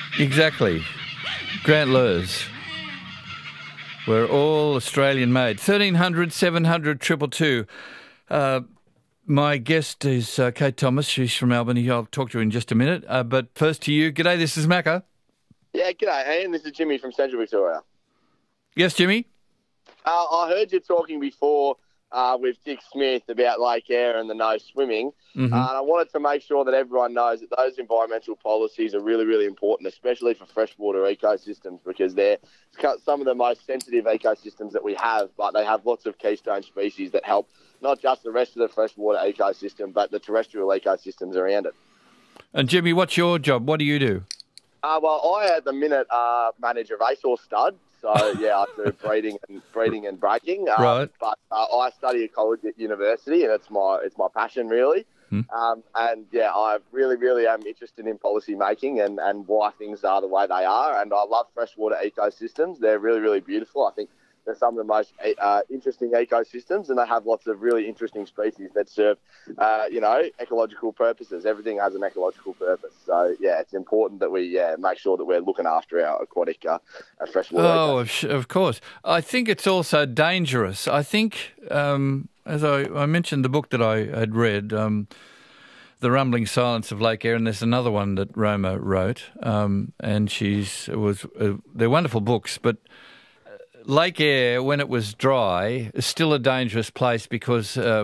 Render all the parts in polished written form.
Exactly. Grant Lurs. We're all Australian made. 1300 700 222. My guest is Kate Thomas. She's from Albany. I'll talk to her in just a minute. But first to you. G'day, this is Macca. Yeah, g'day, Ian. This is Jimmy from Central Victoria. Yes, Jimmy? I heard you talking before with Dick Smith about Lake Eyre and the no swimming. Mm-hmm. And I wanted to make sure that everyone knows that those environmental policies are really, really important, especially for freshwater ecosystems, because they're some of the most sensitive ecosystems that we have, but they have lots of keystone species that help not just the rest of the freshwater ecosystem, but the terrestrial ecosystems around it. And Jimmy, what's your job? What do you do? Well, I at the minute manage a racehorse stud, so yeah, I do breeding and breaking. Right. But I study ecology at university, and it's my passion really. And yeah, I really am interested in policy making and why things are the way they are. And I love freshwater ecosystems. They're really, really beautiful. I think they're some of the most interesting ecosystems, and they have lots of really interesting species that serve, ecological purposes. Everything has an ecological purpose. So, yeah, it's important that we make sure that we're looking after our aquatic freshwater ecosystems. Oh, of course. I think it's also dangerous. I think, as I mentioned the book that I had read, The Rumbling Silence of Lake Eyre, and there's another one that Roma wrote, and they're wonderful books, but Lake Eyre, when it was dry, is still a dangerous place because there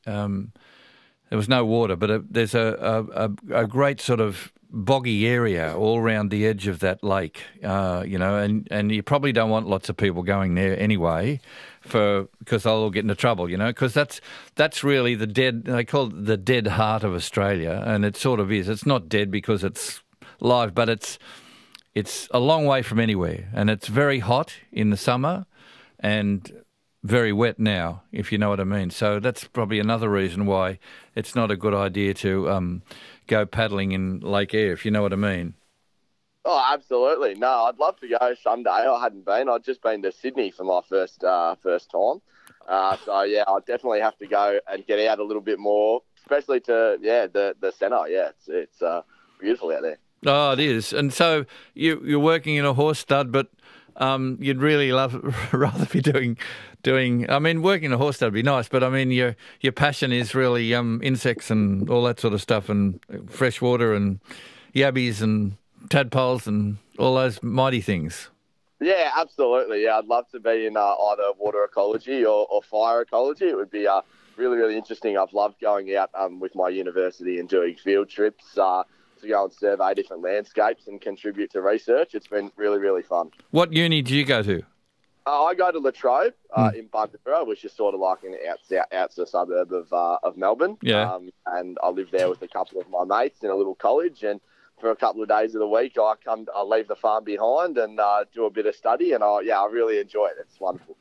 was no water, but there's a great sort of boggy area all around the edge of that lake, and you probably don't want lots of people going there anyway, because they'll all get into trouble, because that's really they call it the dead heart of Australia, and it sort of is. It's not dead because it's live, but it's a long way from anywhere, and it's very hot in the summer and very wet now, if you know what I mean. So that's probably another reason why it's not a good idea to go paddling in Lake Eyre, if you know what I mean. Oh, absolutely. No, I'd love to go someday. I hadn't been. I'd just been to Sydney for my first time. So, yeah, I'll definitely have to go and get out a little bit more, especially to, the centre. Yeah, it's beautiful out there. Oh, it is. And so you're working in a horse stud, but you'd really rather be doing. I mean, working in a horse stud would be nice, but I mean, your passion is really insects and all that sort of stuff, and freshwater and yabbies and tadpoles and all those mighty things. Yeah, absolutely. Yeah, I'd love to be in either water ecology or fire ecology. It would be really, really interesting. I've loved going out with my university and doing field trips to go and survey different landscapes and contribute to research. It's been really, really fun. What uni do you go to? I go to La Trobe in Bundoora, which is sort of like an outside suburb of Melbourne. Yeah. And I live there with a couple of my mates in a little college, and for a couple of days of the week, I leave the farm behind and do a bit of study, and I really enjoy it. It's wonderful.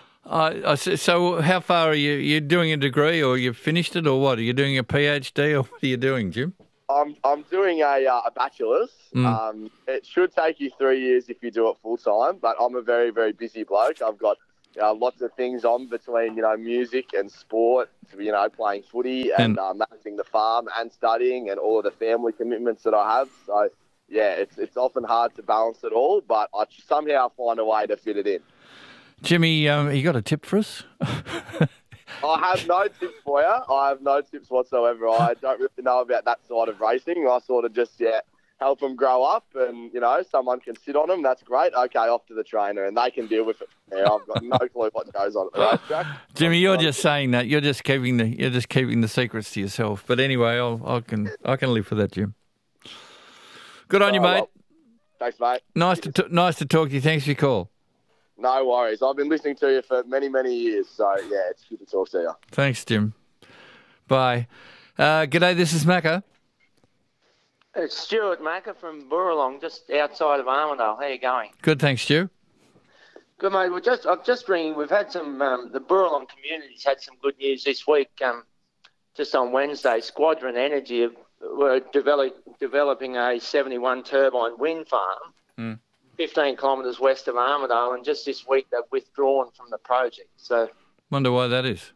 So how far are you? You doing a degree, or you've finished it, or what? Are you doing a PhD, or what are you doing, Jim? I'm doing a bachelor's. It should take you 3 years if you do it full time, but I'm a very, very busy bloke. I've got lots of things on between music and sport, playing footy and managing the farm and studying and all of the family commitments that I have. So yeah, it's often hard to balance it all, but I somehow find a way to fit it in. Jimmy, you got a tip for us? I have no tips for you. I have no tips whatsoever. I don't really know about that side of racing. I sort of just, help them grow up and, someone can sit on them. That's great. Okay, off to the trainer and they can deal with it. Yeah, I've got no clue what goes on at the racetrack. Jimmy, you're just saying that. You're just keeping the secrets to yourself. But anyway, I can live for that, Jim. Good on you, mate. Well, thanks, mate. Nice to talk to you. Thanks for your call. No worries. I've been listening to you for many, many years. So, yeah, it's good to talk to you. Thanks, Jim. Bye. G'day, this is Macca. It's Stuart Macca from Burralong, just outside of Armidale. How are you going? Good, thanks, Stu. Good, mate. I'm just ringing. We've had some, the Burralong community's had some good news this week. Just on Wednesday, Squadron Energy were developing a 71 turbine wind farm. 15 kilometres west of Armidale, and just this week they've withdrawn from the project. So, wonder why that is.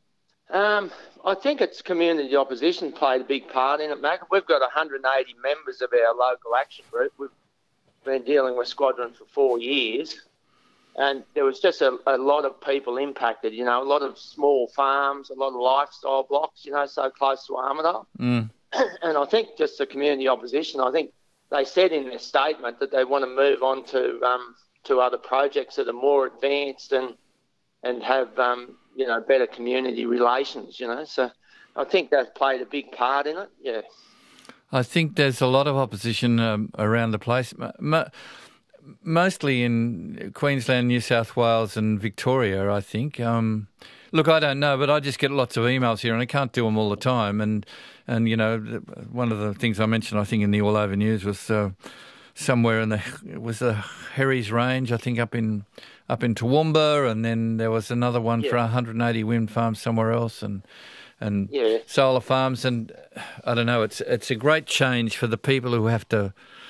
I think it's community opposition played a big part in it, Mac. We've got 180 members of our local action group. been dealing with Squadron for 4 years, and there was just a lot of people impacted, you know, a lot of small farms, a lot of lifestyle blocks, you know, so close to Armidale. Mm. And I think just the community opposition, I think they said in their statement that they want to move on to other projects that are more advanced and have, you know, better community relations, you know. So I think that's played a big part in it, yeah. I think there's a lot of opposition around the place, mostly in Queensland, New South Wales and Victoria, I think. Look, I don't know, but I just get lots of emails here and I can't do them all the time. And you know, one of the things I mentioned, I think, in the All Over News was somewhere in the Herries Range, I think, up in Toowoomba, and then there was another one for 180 wind farms somewhere else, and solar farms, and I don't know. It's a great change for the people who have to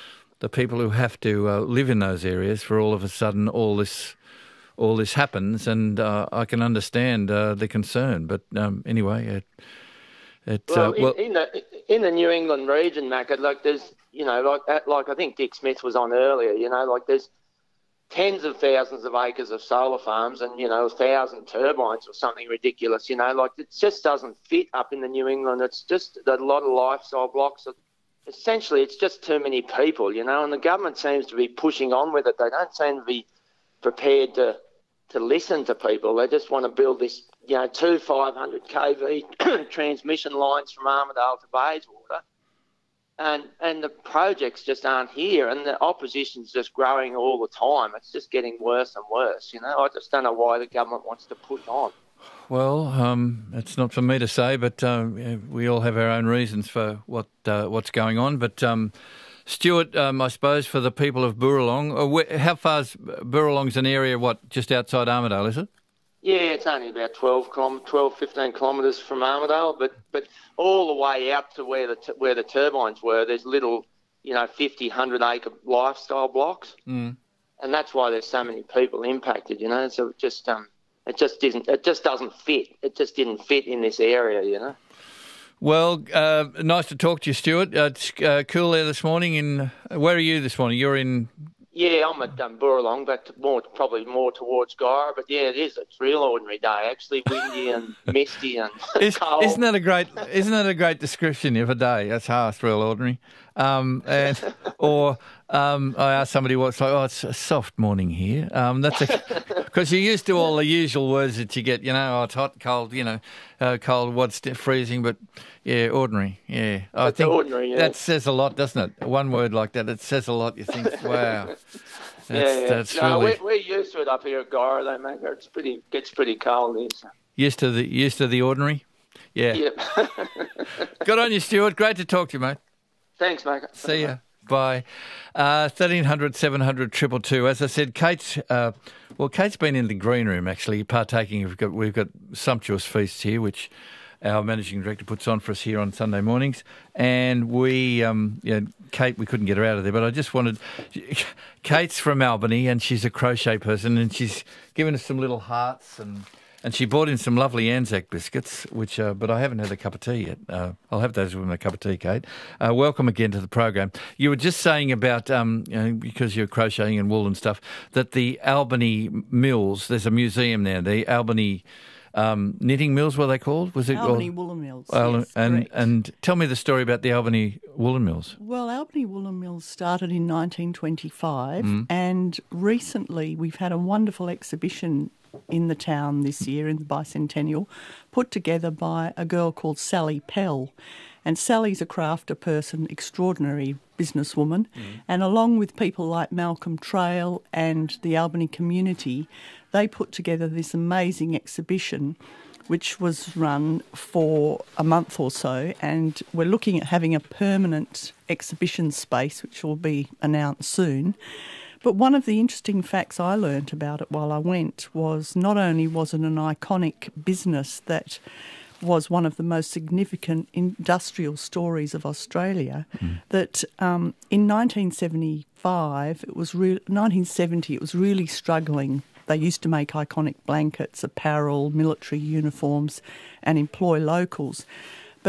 live in those areas. For all of a sudden, all this happens, and I can understand the concern. But anyway, in the New England region, Mac, like there's, you know, like I think Dick Smith was on earlier, you know, like there's tens of thousands of acres of solar farms and, you know, 1,000 turbines or something ridiculous, you know, like it just doesn't fit up in the New England. It's just a lot of lifestyle blocks. Essentially, it's just too many people, you know, and the government seems to be pushing on with it. They don't seem to be prepared to listen to people. They just want to build this, you know, 500 kV transmission lines from Armidale to Bayswater. And the projects just aren't here, and the opposition's just growing all the time. It's just getting worse and worse, you know. I just don't know why the government wants to push on. Well, it's not for me to say, but we all have our own reasons for what's going on. But Stuart, I suppose for the people of Boorlong, how far is Boorlong's an area, just outside Armidale, is it? Yeah, it's only about 12, 15 kilometres from Armidale, but all the way out to where the turbines were, there's little, you know, 50, 100-acre lifestyle blocks, and that's why there's so many people impacted, you know. So it just doesn't fit. It just didn't fit in this area, you know. Well, nice to talk to you, Stuart. It's cool there this morning. Where are you this morning? You're in. Yeah, I'm at Boorlong, but probably more towards Guyra. But yeah, it is. It's a real ordinary day, actually, windy and misty and cold. Isn't that a great description of a day? That's harsh, real ordinary. I asked somebody what's like. Oh, it's a soft morning here. That's because you're used to all the usual words that you get. You know, oh, it's hot, cold. You know, cold, what's freezing, but yeah, ordinary. Yeah, I think ordinary, yeah. That says a lot, doesn't it? One word like that, it says a lot. You think, wow. That's really. We're used to it up here at Guyra, though, mate. It gets pretty cold here. So. Used to the ordinary. Yeah. Yep. Good on you, Stuart. Great to talk to you, mate. Thanks, mate. See ya. Bye. 1300 700 222. As I said, Kate's been in the green room actually partaking. We've got sumptuous feasts here, which our managing director puts on for us here on Sunday mornings. And Kate, we couldn't get her out of there, but I just wanted. Kate's from Albany and she's a crochet person, and she's given us some little hearts and she brought in some lovely Anzac biscuits, but I haven't had a cup of tea yet. I'll have those with my cup of tea, Kate. Welcome again to the program. You were just saying about, because you're crocheting and wool and stuff, that the Albany Mills, there's a museum there, the Albany knitting mills, what are they called? Was it Albany Woolen Mills, yes, and tell me the story about the Albany Woolen Mills. Well, Albany Woolen Mills started in 1925 and recently we've had a wonderful exhibition in the town this year, in the bicentennial, put together by a girl called Sally Pell. And Sally's a crafter person, extraordinary businesswoman, and along with people like Malcolm Trail and the Albany community, they put together this amazing exhibition which was run for a month or so, and we're looking at having a permanent exhibition space which will be announced soon. But one of the interesting facts I learnt about it while I went was not only was it an iconic business that was one of the most significant industrial stories of Australia, that in 1975, 1970, it was really struggling. They used to make iconic blankets, apparel, military uniforms and employ locals. But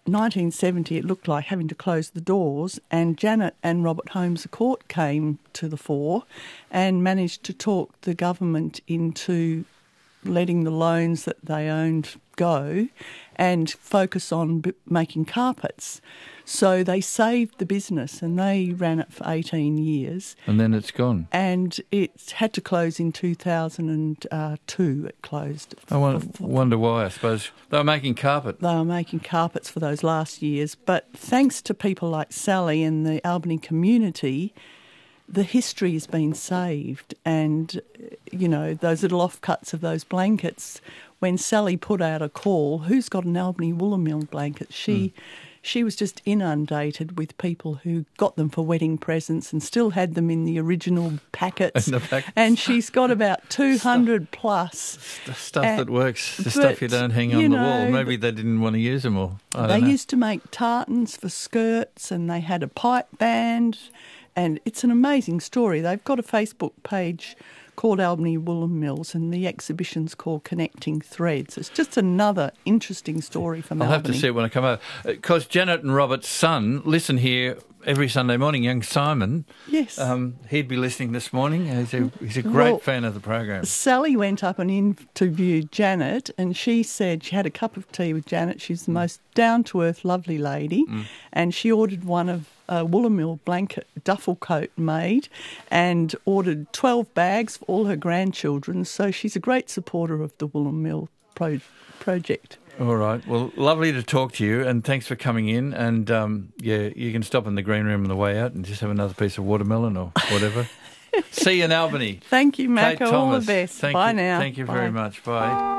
1970, it looked like having to close the doors, and Janet and Robert Holmes à Court came to the fore and managed to talk the government into letting the loans that they owned go and focus on making carpets. So they saved the business, and they ran it for 18 years. And then it's gone. And it had to close in 2002. It closed. I wonder why. I suppose they were making carpet. They were making carpets for those last years. But thanks to people like Sally and the Albany community, the history has been saved. And, you know, those little offcuts of those blankets, when Sally put out a call, who's got an Albany Woolamil blanket? She was just inundated with people who got them for wedding presents and still had them in the original packets. And she's got about 200 plus. Stuff that works, the stuff you don't hang on the wall. Maybe they didn't want to use them all. They used to make tartans for skirts, and they had a pipe band, and it's an amazing story. They've got a Facebook page called Albany Woolen Mills, and the exhibition's called Connecting Threads. It's just another interesting story from Albany. I'll have to see it when I come over. Because Janet and Robert's son listen here every Sunday morning, young Simon. Yes. He'd be listening this morning. He's a great fan of the program. Sally went up and interviewed Janet, and she said she had a cup of tea with Janet. She's the most down-to-earth, lovely lady, and she ordered one of a Woolamil blanket duffel coat made and ordered 12 bags for all her grandchildren. So she's a great supporter of the Woolamil project. All right. Well, lovely to talk to you, and thanks for coming in. And, you can stop in the green room on the way out and just have another piece of watermelon or whatever. See you in Albany. Thank you, Macca. Kate All Thomas. the best. Bye now. Thank you very much. Bye.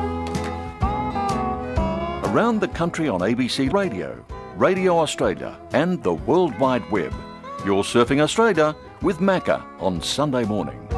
Around the country on ABC Radio, Radio Australia and the World Wide Web. You're Surfing Australia with Macca on Sunday morning.